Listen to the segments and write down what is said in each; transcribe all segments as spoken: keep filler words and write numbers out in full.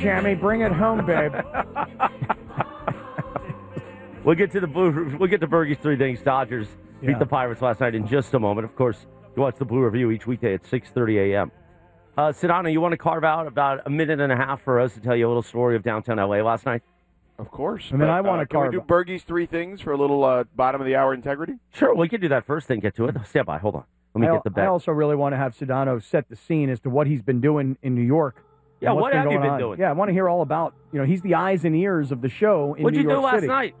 Shammy. Bring it home, babe. We'll get to the Blue. We'll get to Bergie's three things. Dodgers beat Yeah. the Pirates last night in just a moment. Of course, you watch the Blue Review each weekday at six thirty a.m. Uh, Sedano, you want to carve out about a minute and a half for us to tell you a little story of downtown L A last night? Of course. And then But, I wanna uh, Can we carve- do Bergie's three things for a little uh, bottom of the hour integrity? Sure, we can do that first, then get to it. Stand by. Hold on. Let me I, get the I bet. also really want to have Sedano set the scene as to what he's been doing in New York. and Yeah, what's what been have you going been on. doing? Yeah, I want to hear all about, you know, he's the eyes and ears of the show in What'd New you York do last City. night?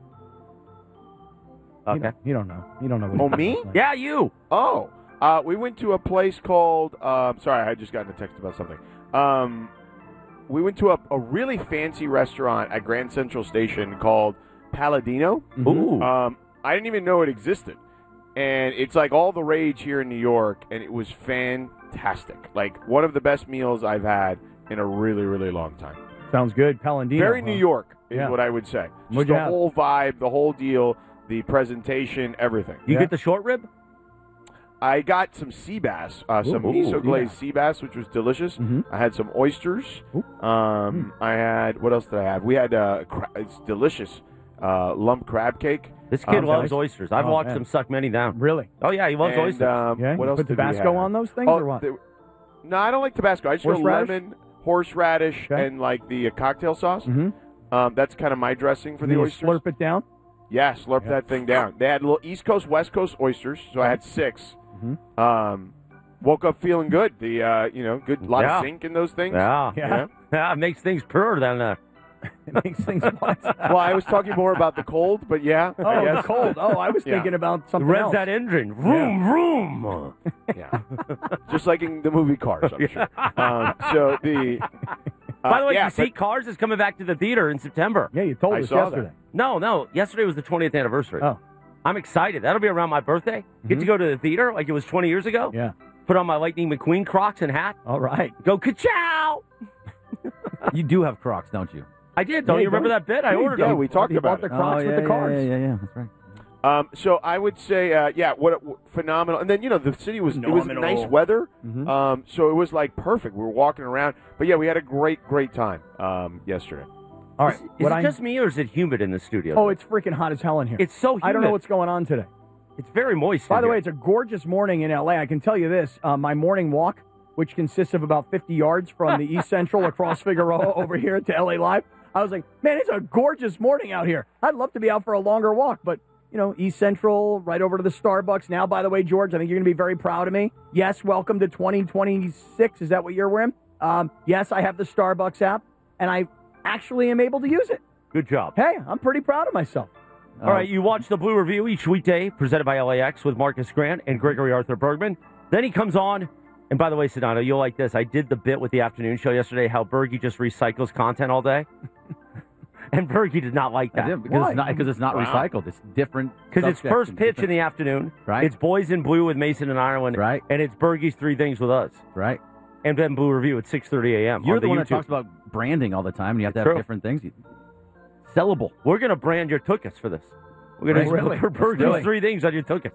You Okay. don't, you don't know. You don't know. What Oh, he did me? last night. Yeah, you. Oh, uh, we went to a place called. Um, sorry, I just got a text about something. Um, we went to a, a really fancy restaurant at Grand Central Station called Palladino. Ooh. Um, I didn't even know it existed, and it's like all the rage here in New York, and it was fantastic. Like one of the best meals I've had in a really, really long time. Sounds good. Palandino. Very huh? New York is Yeah. what I would say. Just What'd you the have? whole vibe, the whole deal, the presentation, everything. You Yeah. get the short rib? I got some sea bass, uh, some Ooh, miso glazed yeah. sea bass, which was delicious. Mhm. I had some oysters. Ooh. Um, I had what else did I have? We had uh, cra- it's delicious uh, lump crab cake. This kid Um, loves nice. oysters. I've Oh, watched man. him suck many down. Really? Oh, yeah, he loves and, oysters. Um, Yeah. What You else put did we Tabasco have? on those things Oh, or what? they- no, I don't like Tabasco. I just go Horseradish? lemon, horseradish, Okay. and like the uh, cocktail sauce. Mm-hmm. Um, that's kind of my dressing for the you oysters. slurp it down. Yeah, slurp Yeah. that thing down. They had little East Coast, West Coast oysters, so I had six. Mhm. Um, woke up feeling good. The uh, you know, good lot Yeah. of zinc in those things. Yeah. Yeah. Yeah, it makes things purer than uh, It makes things what? Well, I was talking more about the cold, but yeah. I Oh, the guess. cold. Oh, I was Yeah. thinking about something revs else. that engine. Vroom, vroom. Yeah. Just like in the movie Cars, I'm sure. Um, so the. Uh, By the way, yeah, you see, but Cars is coming back to the theater in September. Yeah, you told I us saw yesterday. that. No, no. Yesterday was the twentieth anniversary. Oh. I'm excited. That'll be around my birthday. Get to Mhm. go to the theater like it was twenty years ago. Yeah. Put on my Lightning McQueen Crocs and hat. All right. Go ka-chow. You do have Crocs, don't you? I did. Don't Yeah, you remember don't- that bit? I Yeah, ordered yeah, them. we talked He about bought it. the Crocs oh, with yeah, the cars. Yeah, yeah, yeah, that's right. Um, so I would say, uh, yeah, what, what phenomenal. And then you know the city was it was Phenomenal. nice weather, Mhm. um, so it was like perfect. We were walking around, but yeah, we had a great, great time um, yesterday. All right. Is, is what it I, just me or is it humid in the studio? oh, it's freaking hot as hell in here. it's so humid. I don't know what's going on today. It's very moist. By in the here. way, it's a gorgeous morning in L A. I can tell you this. Uh, my morning walk, which consists of about fifty yards from the East Central across Figueroa over here to L A Live, I was like, man, it's a gorgeous morning out here. I'd love to be out for a longer walk, but, you know, East Central, right over to the Starbucks. Now, by the way, George, I think you're going to be very proud of me. Yes, welcome to twenty twenty-six. Is that what you're wearing? Um, yes, I have the Starbucks app, and I actually am able to use it. Good job. Hey, I'm pretty proud of myself. All right, you watch the Blue Review each weekday, presented by L A X with Marcus Grant and Gregory Arthur Bergman. Then he comes on, and by the way, Sedano, you'll like this. I did the bit with the afternoon show yesterday, how Bergie just recycles content all day. And Bergie did not like I that. did, because Why? it's not because it's not Wow. recycled. It's different. Because it's subjects first and pitch in different- the afternoon. Right. It's Boys in Blue with Mason and Ireland. Right. And it's Bergie's Three Things with us. right. And then Blue Review at six thirty a.m. You're on the, one YouTube. that talks about branding all the time, and you have to have True. different things. You- Sellable. We're going to brand your tuchus for this. We're going to Really? for Let's do Bergie's it. Three Things on your tuchus.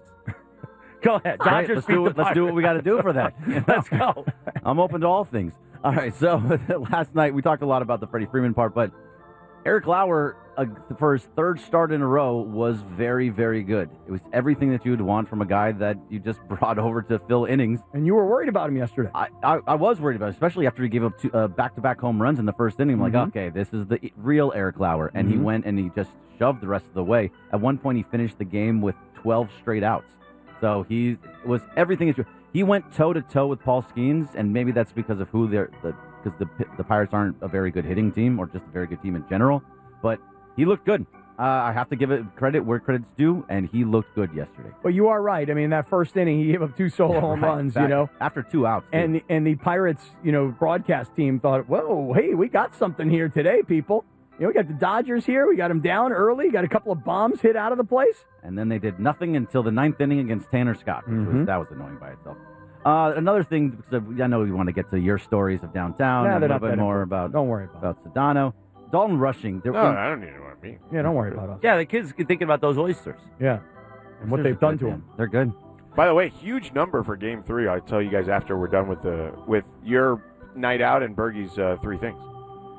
Go ahead. All right, Dodgers let's beat do the it. Let's do what we got to do for that. You know? Let's go. I'm open to all things. All right. So last night we talked a lot about the Freddie Freeman part, but Eric Lauer, uh, for his third start in a row, was very, very good. It was everything that you would want from a guy that you just brought over to fill innings. And you were worried about him yesterday. I, I, I was worried about it, especially after he gave up two, uh, back-to-back home runs in the first inning. I'm Mhm. like, okay, this is the real Eric Lauer. And he Mhm. went and he just shoved the rest of the way. At one point, he finished the game with twelve straight outs. So he was everything. Is, he went toe-to-toe with Paul Skeens, and maybe that's because of who they're – because the, the Pirates aren't a very good hitting team or just a very good team in general. But he looked good. Uh, I have to give it credit where credit's due, and he looked good yesterday. But you are right. I mean, that first inning, he gave up two solo home Right. runs, Back- you know. After two outs. too. And the, and the Pirates, you know, broadcast team thought, whoa, hey, we got something here today, people. You know, we got the Dodgers here. We got them down early. Got a couple of bombs hit out of the place. And then they did nothing until the ninth inning against Tanner Scott, which Mhm. was, that was annoying by itself. Uh, another thing, because I know we want to get to your stories of downtown, Nah, and a they're little not bit that more important. about Don't worry about it. about Sedano. Dalton Rushing. There, No, I don't need to know what I mean. Yeah, don't worry about us. Yeah, the kids are thinking about those oysters. Yeah. And what Oysters they've are done good, to man. him. They're good. By the way, huge number for Game Three. I'll tell you guys after we're done with the with your night out and Bergie's uh, three things.